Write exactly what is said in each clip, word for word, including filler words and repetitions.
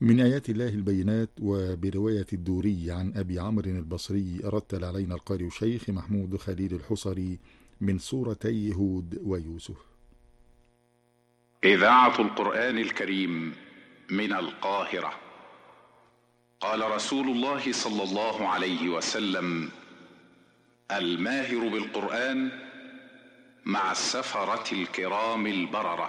من آيات الله البينات. وبرواية الدوري عن أبي عمرو البصري رتل علينا القارئ الشيخ محمود خليل الحصري من سورتي هود ويوسف. إذاعة القرآن الكريم من القاهرة. قال رسول الله صلى الله عليه وسلم: الماهر بالقرآن مع السفرة الكرام البررة،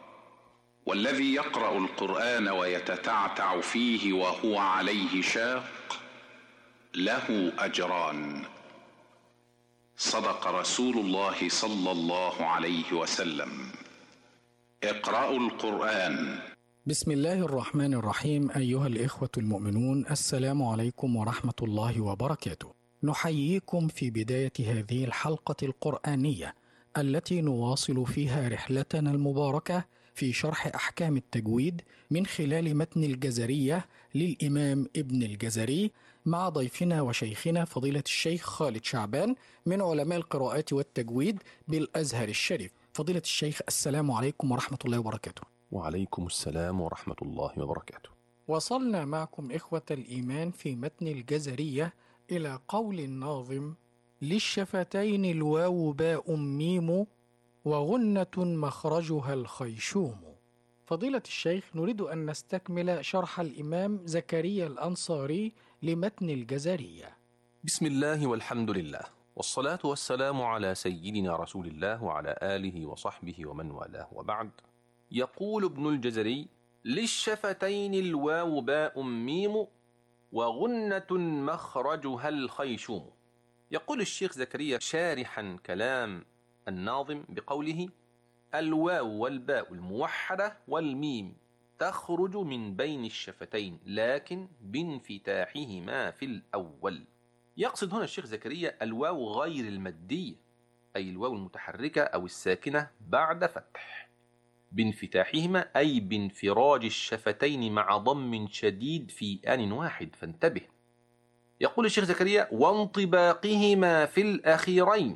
والذي يقرأ القرآن ويتتعتع فيه وهو عليه شاق له أجران. صدق رسول الله صلى الله عليه وسلم. اقرأوا القرآن. بسم الله الرحمن الرحيم. أيها الإخوة المؤمنون، السلام عليكم ورحمة الله وبركاته. نحييكم في بداية هذه الحلقة القرآنية التي نواصل فيها رحلتنا المباركة في شرح أحكام التجويد من خلال متن الجزرية للإمام ابن الجزري، مع ضيفنا وشيخنا فضيلة الشيخ خالد شعبان من علماء القراءات والتجويد بالأزهر الشريف. فضيلة الشيخ، السلام عليكم ورحمة الله وبركاته. وعليكم السلام ورحمة الله وبركاته. وصلنا معكم إخوة الإيمان في متن الجزرية إلى قول الناظم: للشفتين الواو باء ميم وغنة مخرجها الخيشوم. فضيلة الشيخ، نريد أن نستكمل شرح الإمام زكريا الأنصاري لمتن الجزرية. بسم الله والحمد لله، والصلاة والسلام على سيدنا رسول الله وعلى آله وصحبه ومن والاه، وبعد. يقول ابن الجزري: للشفتين الواو باء ميم وغنة مخرجها الخيشوم. يقول الشيخ زكريا شارحا كلام الناظم بقوله: الواو والباء الموحدة والميم تخرج من بين الشفتين لكن بانفتاحهما في الأول. يقصد هنا الشيخ زكريا الواو غير المادية، أي الواو المتحركة أو الساكنة بعد فتح، بانفتاحهما أي بانفراج الشفتين مع ضم شديد في آن واحد، فانتبه. يقول الشيخ زكريا: وانطباقهما في الأخيرين،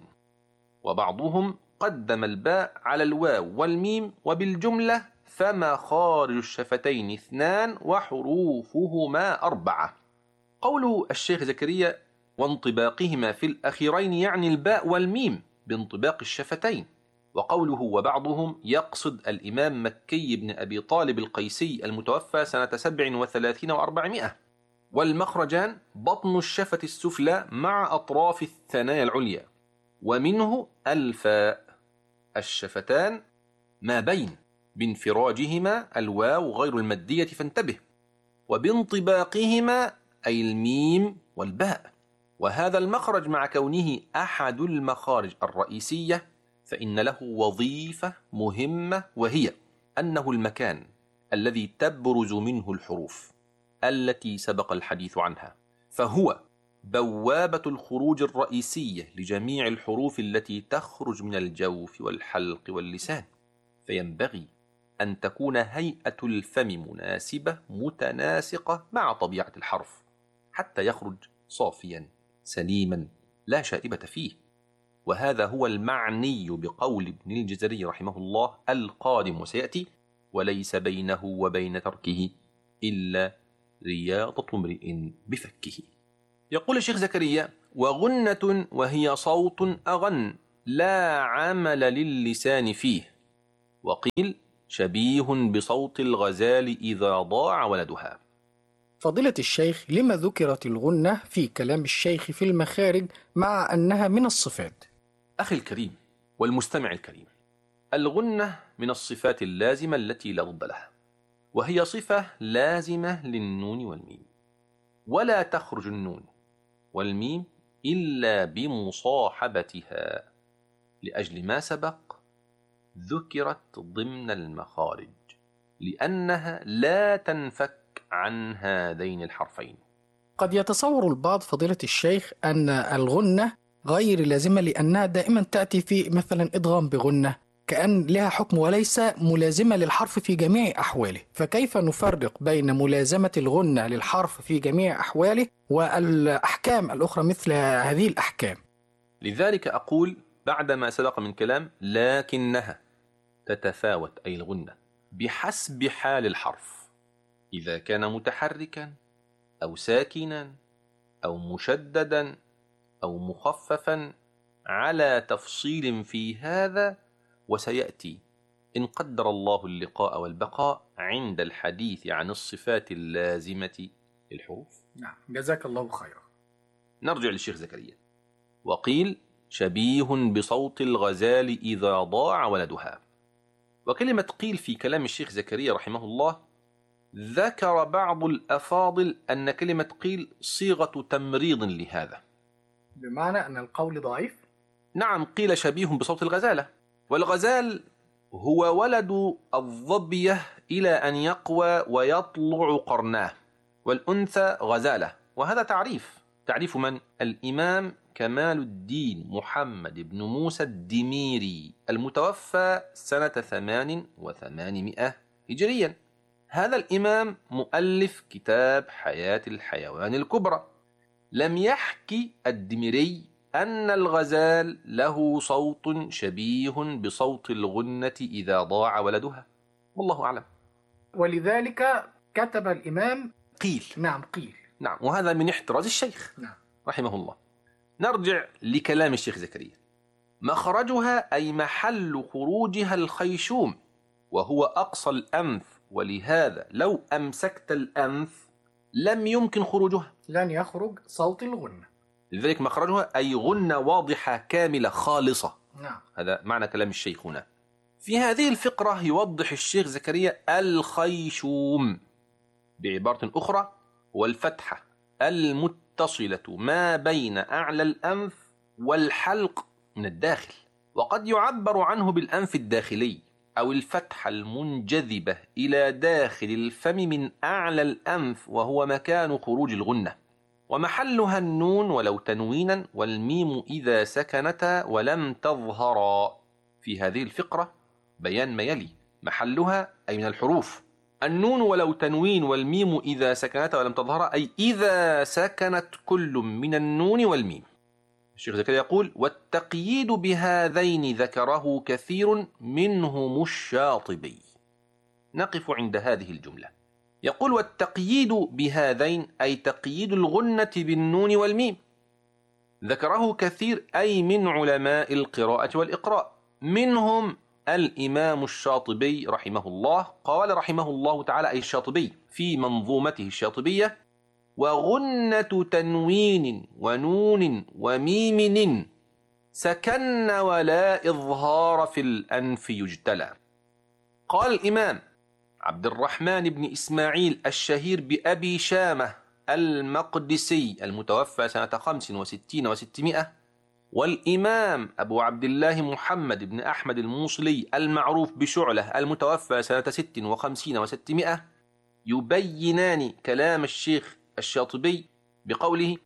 وبعضهم قدم الباء على الواو والميم، وبالجملة فمخارج الشفتين اثنان وحروفهما أربعة. قول الشيخ زكريا وانطباقهما في الأخيرين يعني الباء والميم بانطباق الشفتين، وقوله وبعضهم يقصد الإمام مكي بن أبي طالب القيسي المتوفى سنة سبع وثلاثين وأربعمائة. والمخرجان بطن الشفة السفلى مع أطراف الثنايا العليا، ومنه الفاء. الشفتان ما بين بانفراجهما الواو غير المادية، فانتبه. وبانطباقهما أي الميم والباء. وهذا المخرج مع كونه أحد المخارج الرئيسية فإن له وظيفة مهمة، وهي أنه المكان الذي تبرز منه الحروف التي سبق الحديث عنها، فهو بوابة الخروج الرئيسية لجميع الحروف التي تخرج من الجوف والحلق واللسان. فينبغي أن تكون هيئة الفم مناسبة متناسقة مع طبيعة الحرف حتى يخرج صافيا سليما لا شائبة فيه. وهذا هو المعني بقول ابن الجزري رحمه الله القادم وسيأتي: وليس بينه وبين تركه إلا رياضة امرئ بفكه. يقول الشيخ زكريا: وغنة وهي صوت أغن لا عمل للسان فيه، وقيل شبيه بصوت الغزال إذا ضاع ولدها. فضيلة الشيخ، لما ذكرت الغنة في كلام الشيخ في المخارج مع أنها من الصفات؟ أخي الكريم والمستمع الكريم، الغنة من الصفات اللازمة التي لا ضد لها، وهي صفة لازمة للنون والميم، ولا تخرج النون والميم إلا بمصاحبتها، لأجل ما سبق ذكرت ضمن المخارج، لأنها لا تنفك عن هذين الحرفين. قد يتصور البعض فضيلة الشيخ أن الغنة غير لازمة لأنها دائما تأتي في مثلا إدغام بغنة، كأن لها حكم وليس ملازمة للحرف في جميع أحواله. فكيف نفرق بين ملازمة الغنة للحرف في جميع أحواله والأحكام الأخرى مثل هذه الأحكام؟ لذلك أقول بعد ما سبق من كلام: لكنها تتفاوت أي الغنة بحسب حال الحرف، إذا كان متحركا أو ساكنا أو مشددا أو مخففا، على تفصيل في هذا، وسيأتي إن قدر الله اللقاء والبقاء عند الحديث عن الصفات اللازمة للحروف. نعم، جزاك الله خيرا. نرجع للشيخ زكريا. وقيل شبيه بصوت الغزال إذا ضاع ولدها. وكلمة قيل في كلام الشيخ زكريا رحمه الله، ذكر بعض الأفاضل أن كلمة قيل صيغة تمريض لهذا، بمعنى أن القول ضعيف. نعم، قيل شبيه بصوت الغزالة، والغزال هو ولد الظبية إلى أن يقوى ويطلع قرناه، والأنثى غزالة. وهذا تعريف تعريف من؟ الإمام كمال الدين محمد بن موسى الدميري، المتوفى سنة ثمان وثمانمائة هجريا. هذا الإمام مؤلف كتاب حياة الحيوان الكبرى. لم يحكي الدميري أن الغزال له صوت شبيه بصوت الغنة إذا ضاع ولدها، والله أعلم. ولذلك كتب الإمام قيل. نعم، قيل. نعم، وهذا من احتراز الشيخ نعم رحمه الله. نرجع لكلام الشيخ زكريا. مخرجها أي محل خروجها الخيشوم، وهو أقصى الأنف، ولهذا لو أمسكت الأنف لم يمكن خروجها، لن يخرج صوت الغنة. لذلك مخرجها أي غنة واضحة كاملة خالصة. نعم، هذا معنى كلام الشيخ هنا. في هذه الفقرة يوضح الشيخ زكريا الخيشوم بعبارة أخرى، والفتحة المتصلة ما بين أعلى الأنف والحلق من الداخل، وقد يعبر عنه بالأنف الداخلي، أو الفتحة المنجذبة إلى داخل الفم من أعلى الأنف، وهو مكان خروج الغنة. ومحلها النون ولو تنوينا، والميم إذا سكنتا ولم تظهرا. في هذه الفقرة بيان ما يلي: محلها أي من الحروف النون ولو تنوين، والميم إذا سكنتا ولم تظهرا، أي إذا سكنت كل من النون والميم. الشيخ زكريا يقول: والتقييد بهذين ذكره كثير منهم الشاطبي. نقف عند هذه الجملة. يقول: والتقييد بهذين أي تقييد الغنة بالنون والميم، ذكره كثير أي من علماء القراءة والإقراء، منهم الإمام الشاطبي رحمه الله. قال رحمه الله تعالى أي الشاطبي في منظومته الشاطبية: وغنة تنوين ونون وميم سكن ولا إظهار في الأنف يجتلى. قال الإمام عبد الرحمن بن إسماعيل الشهير بأبي شامة المقدسي المتوفى سنة خمس وستين وستمائة، والإمام أبو عبد الله محمد بن أحمد الموصلي المعروف بشعلة المتوفى سنة ست وخمسين وستمائة، يبينان كلام الشيخ الشاطبي بقوله: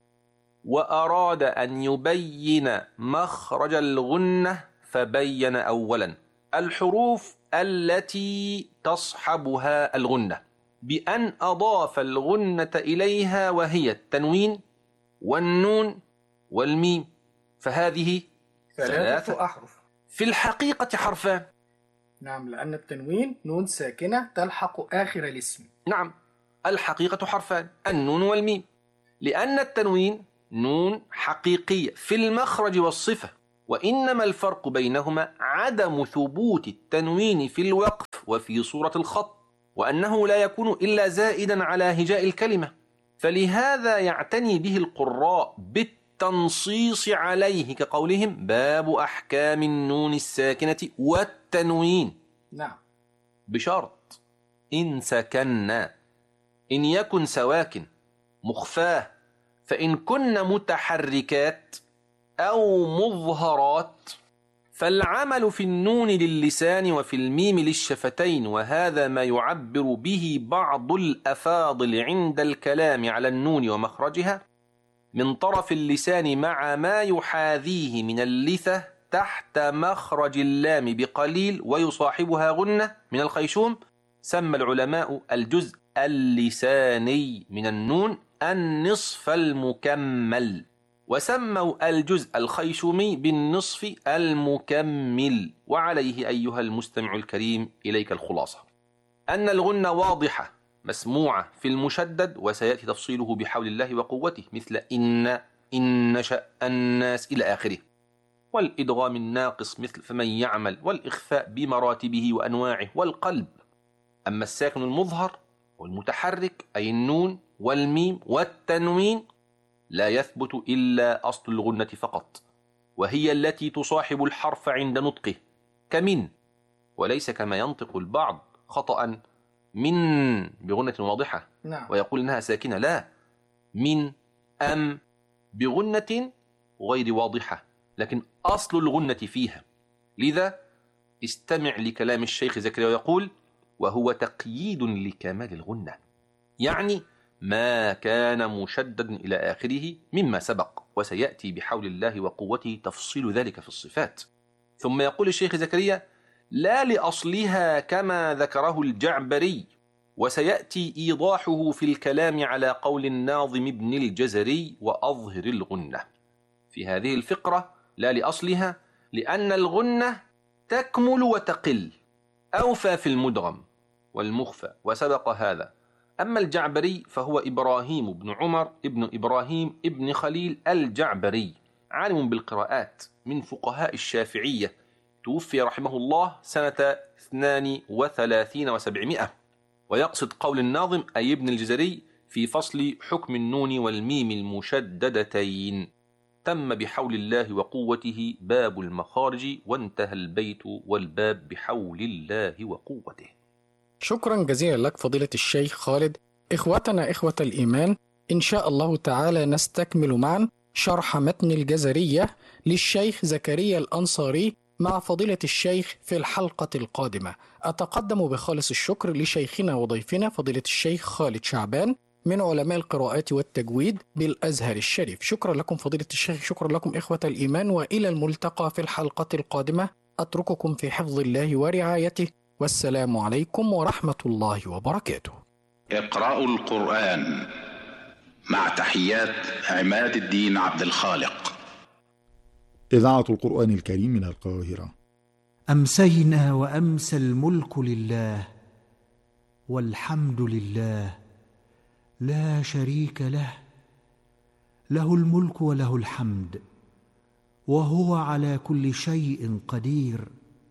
وأراد أن يبين مخرج الغنة فبين أولا الحروف التي تصحبها الغنة بأن أضاف الغنة إليها، وهي التنوين والنون والميم، فهذه ثلاثة أحرف، في الحقيقة حرفان. نعم، لأن التنوين نون ساكنة تلحق آخر الاسم. نعم، الحقيقة حرفان، النون والميم، لأن التنوين نون حقيقية في المخرج والصفة، وإنما الفرق بينهما عدم ثبوت التنوين في الوقف وفي صورة الخط، وأنه لا يكون إلا زائدا على هجاء الكلمة، فلهذا يعتني به القراء بالتنصيص عليه، كقولهم: باب أحكام النون الساكنة والتنوين. نعم، بشرط إن سكننا، إن يكن سواكن مخفاه، فإن كن متحركات أو مظهرات فالعمل في النون للسان وفي الميم للشفتين، وهذا ما يعبر به بعض الأفاضل عند الكلام على النون ومخرجها من طرف اللسان مع ما يحاذيه من اللثة تحت مخرج اللام بقليل ويصاحبها غنة من الخيشوم. سمى العلماء الجزء اللساني من النون النصف المكمل، وسموا الجزء الخيشومي بالنصف المكمل. وعليه أيها المستمع الكريم إليك الخلاصة: أن الغنة واضحة مسموعة في المشدد، وسيأتي تفصيله بحول الله وقوته، مثل إن إن نشأ الناس إلى آخره. والإدغام الناقص مثل فمن يعمل، والإخفاء بمراتبه وأنواعه، والقلب. أما الساكن المظهر والمتحرك أي النون والميم والتنوين لا يثبت إلا أصل الغنة فقط، وهي التي تصاحب الحرف عند نطقه كمن، وليس كما ينطق البعض خطأ من بغنة واضحة نعم. ويقول إنها ساكنة، لا، من أم بغنة غير واضحة، لكن أصل الغنة فيها. لذا استمع لكلام الشيخ زكريا ويقول: وهو تقييد لكمال الغنة، يعني ما كان مشددا إلى آخره مما سبق، وسيأتي بحول الله وقوته تفصيل ذلك في الصفات. ثم يقول الشيخ زكريا: لا لأصلها كما ذكره الجعبري، وسيأتي إيضاحه في الكلام على قول الناظم ابن الجزري: وأظهر الغنة. في هذه الفقرة لا لأصلها، لأن الغنة تكمل وتقل، أوفى في المدغم والمخفى، وسبق هذا. أما الجعبري فهو إبراهيم بن عمر ابن إبراهيم ابن خليل الجعبري، عالم بالقراءات من فقهاء الشافعية، توفي رحمه الله سنة اثنين وثلاثين وسبعمائة. ويقصد قول الناظم أي ابن الجزري في فصل حكم النون والميم المشددتين: تم بحول الله وقوته باب المخارج، وانتهى البيت والباب بحول الله وقوته. شكرا جزيلا لك فضيلة الشيخ خالد. إخوتنا إخوة الإيمان، إن شاء الله تعالى نستكمل معا شرح متن الجزرية للشيخ زكريا الأنصاري مع فضيلة الشيخ في الحلقة القادمة. أتقدم بخالص الشكر لشيخنا وضيفنا فضيلة الشيخ خالد شعبان من علماء القراءات والتجويد بالأزهر الشريف. شكرا لكم فضيلة الشيخ، شكرا لكم إخوة الإيمان، وإلى الملتقى في الحلقة القادمة. أترككم في حفظ الله ورعايته، والسلام عليكم ورحمة الله وبركاته. اقرأوا القرآن مع تحيات عماد الدين عبد الخالق. إذاعة القرآن الكريم من القاهرة. أمسينا وأمسى الملك لله، والحمد لله لا شريك له، له الملك وله الحمد، وهو على كل شيء قدير.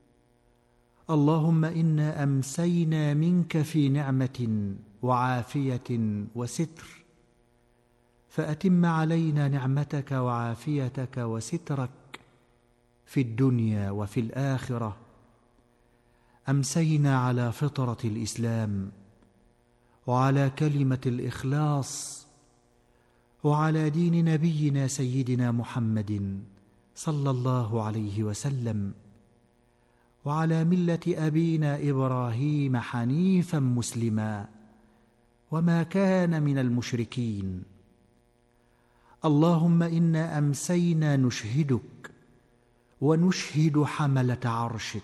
اللهم إنا أمسينا منك في نعمة وعافية وستر، فأتم علينا نعمتك وعافيتك وسترك في الدنيا وفي الآخرة. أمسينا على فطرة الإسلام، وعلى كلمة الإخلاص، وعلى دين نبينا سيدنا محمد صلى الله عليه وسلم، وعلى ملة أبينا إبراهيم حنيفا مسلما، وما كان من المشركين. اللهم إنا أمسينا نشهدك ونشهد حملة عرشك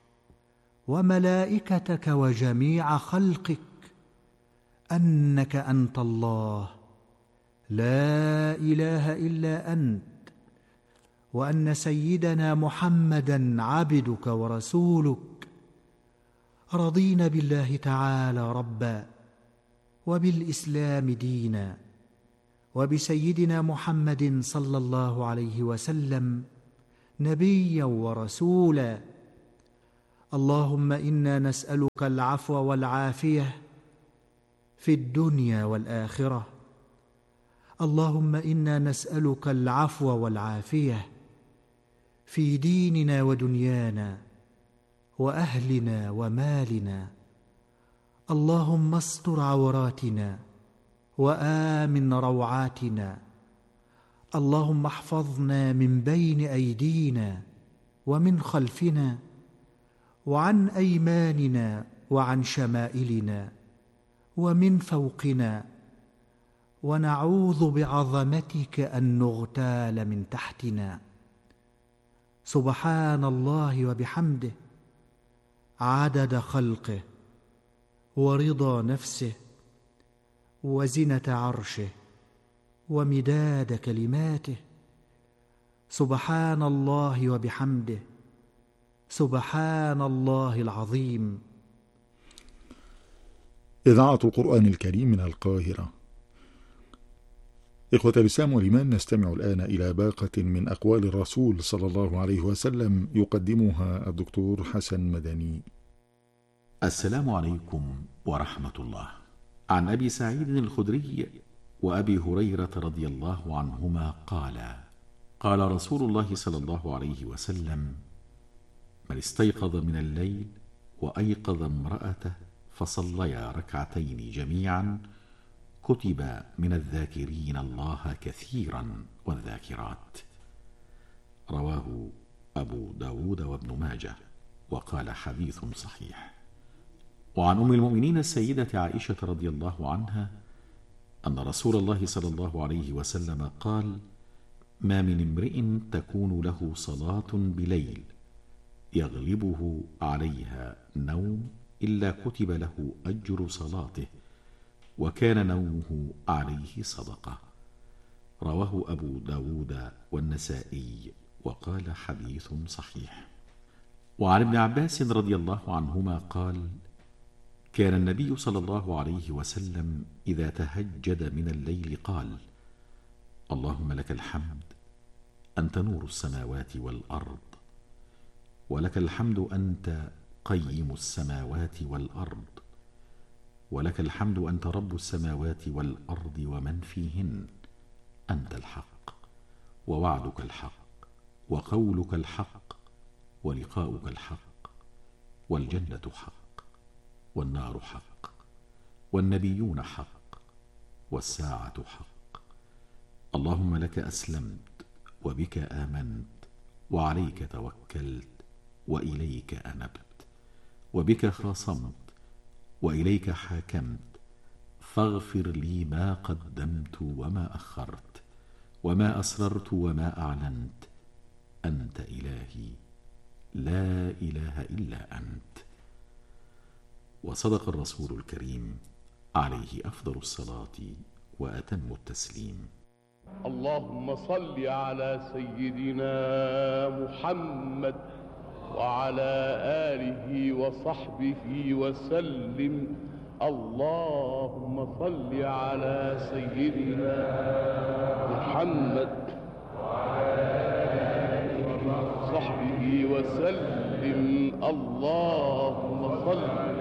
وملائكتك وجميع خلقك أنك أنت الله لا إله إلا أنت، وأن سيدنا محمدًا عبدك ورسولك. رضينا بالله تعالى ربًا، وبالإسلام دينًا، وبسيدنا محمد صلى الله عليه وسلم نبيًا ورسولًا. اللهم إنا نسألك العفو والعافية في الدنيا والآخرة. اللهم إنا نسألك العفو والعافية في ديننا ودنيانا وأهلنا ومالنا. اللهم استر عوراتنا وآمن روعاتنا. اللهم احفظنا من بين أيدينا ومن خلفنا وعن أيماننا وعن شمائلنا ومن فوقنا، ونعوذ بعظمتك أن نغتال من تحتنا. سبحان الله وبحمده، عدد خلقه ورضا نفسه وزنة عرشه ومداد كلماته. سبحان الله وبحمده، سبحان الله العظيم. إذاعة القرآن الكريم من القاهرة. إخوة الإسلام والإيمان، نستمع الآن إلى باقة من أقوال الرسول صلى الله عليه وسلم يقدمها الدكتور حسن مدني. السلام عليكم ورحمة الله. عن أبي سعيد الخدري وأبي هريرة رضي الله عنهما قال: قال رسول الله صلى الله عليه وسلم: من استيقظ من الليل وأيقظ امرأته فصليا ركعتين جميعا كتب من الذاكرين الله كثيرا والذاكرات. رواه أبو داود وابن ماجه وقال حديث صحيح. وعن أم المؤمنين السيدة عائشة رضي الله عنها أن رسول الله صلى الله عليه وسلم قال: ما من امرئ تكون له صلاة بليل يغلبه عليها نوم إلا كتب له أجر صلاته وكان نومه عليه صدقة. رواه أبو داود والنسائي وقال حديث صحيح. وعن ابن عباس رضي الله عنهما قال: كان النبي صلى الله عليه وسلم إذا تهجد من الليل قال: اللهم لك الحمد أنت نور السماوات والأرض، ولك الحمد أنت قيم السماوات والأرض، ولك الحمد أنت رب السماوات والأرض ومن فيهن، أنت الحق ووعدك الحق وقولك الحق ولقاؤك الحق، والجنة حق والنار حق والنبيون حق والساعة حق. اللهم لك أسلمت وبك آمنت وعليك توكلت وإليك أنبت وبك خاصمت وإليك حاكمت، فاغفر لي ما قدمت وما أخرت وما أسررت وما أعلنت، أنت إلهي لا إله إلا أنت. وصدق الرسول الكريم عليه أفضل الصلاة وأتم التسليم. اللهم صل على سيدنا محمد وعلى آله وصحبه وسلم. اللهم صل على سيدنا محمد وعلى آله وصحبه وسلم. اللهم صل